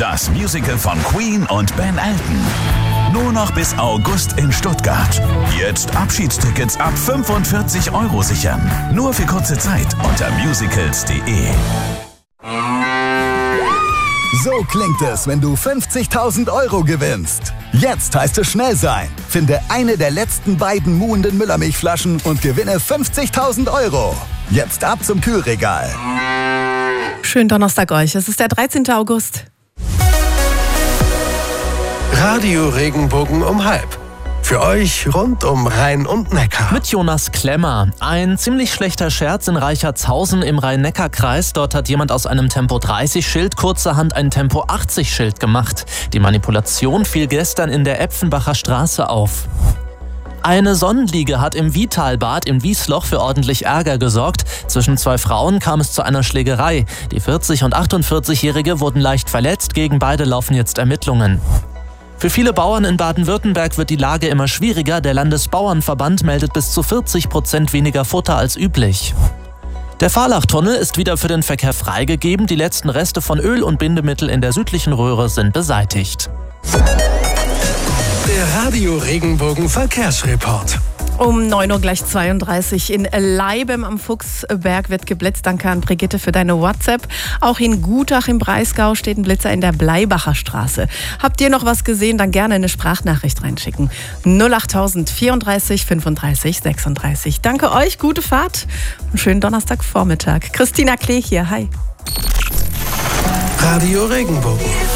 Das Musical von Queen und Ben Elton. Nur noch bis August in Stuttgart. Jetzt Abschiedstickets ab 45 € sichern. Nur für kurze Zeit unter musicals.de. So klingt es, wenn du 50.000 € gewinnst. Jetzt heißt es schnell sein. Finde eine der letzten beiden muhenden Müllermilchflaschen und gewinne 50.000 €. Jetzt ab zum Kühlregal. Schönen Donnerstag euch. Es ist der 13. August. Radio Regenbogen um 12:30. Für euch rund um Rhein und Neckar. Mit Jonas Klemmer. Ein ziemlich schlechter Scherz in Reichertshausen im Rhein-Neckar-Kreis. Dort hat jemand aus einem Tempo-30-Schild kurzerhand ein Tempo-80-Schild gemacht. Die Manipulation fiel gestern in der Epfenbacher Straße auf. Eine Sonnenliege hat im Vitalbad im Wiesloch für ordentlich Ärger gesorgt. Zwischen zwei Frauen kam es zu einer Schlägerei. Die 40- und 48-Jährige wurden leicht verletzt. Gegen beide laufen jetzt Ermittlungen. Für viele Bauern in Baden-Württemberg wird die Lage immer schwieriger. Der Landesbauernverband meldet bis zu 40% weniger Futter als üblich. Der Fahrlachtunnel ist wieder für den Verkehr freigegeben. Die letzten Reste von Öl und Bindemittel in der südlichen Röhre sind beseitigt. Der Radio Regenbogen Verkehrsreport. Um 9 Uhr gleich 32 in Leibem am Fuchsberg wird geblitzt. Danke an Brigitte für deine WhatsApp. Auch in Gutach im Breisgau steht ein Blitzer in der Bleibacher Straße. Habt ihr noch was gesehen, dann gerne eine Sprachnachricht reinschicken. 08000 34 35 36. Danke euch, gute Fahrt und schönen Donnerstagvormittag. Christina Klee hier, hi. Radio Regenbogen.